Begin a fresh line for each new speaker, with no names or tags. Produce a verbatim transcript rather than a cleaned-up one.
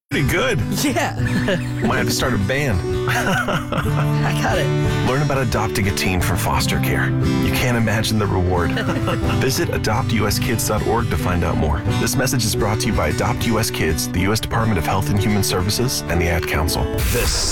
Pretty good.
Yeah.
Might have to start a band.
I got it.
Learn about adopting a teen from foster care. You can't imagine the reward. Visit adopt u s kids dot org to find out more. This message is brought to you by Adopt U S Kids, the U S Department of Health and Human Services, and the Ad Council.
This